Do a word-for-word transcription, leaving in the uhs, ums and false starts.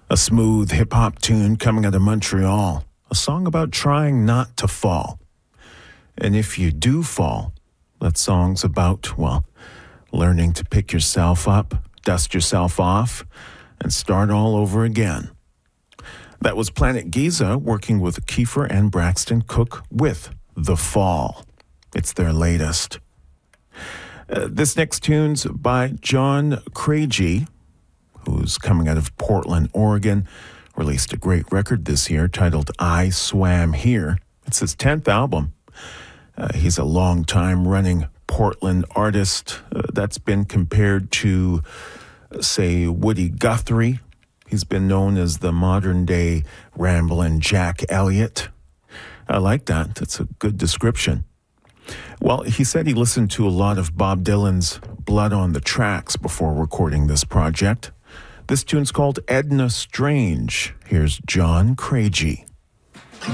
A smooth hip-hop tune coming out of Montreal. A song about trying not to fall. And if you do fall, that song's about, well, learning to pick yourself up, dust yourself off, and start all over again. That was Planet Giza working with Kiefer and Braxton Cook with The Fall. It's their latest. Uh, this next tune's by John Craigie, who's coming out of Portland, Oregon. Released a great record this year titled I Swam Here. It's his tenth album. Uh, he's a long-time running Portland artist uh, that's been compared to, uh, say, Woody Guthrie. He's been known as the modern-day Ramblin' Jack Elliott. I like that. That's a good description. Well, he said he listened to a lot of Bob Dylan's Blood on the Tracks before recording this project. This tune's called Edna Strange. Here's John Craigie.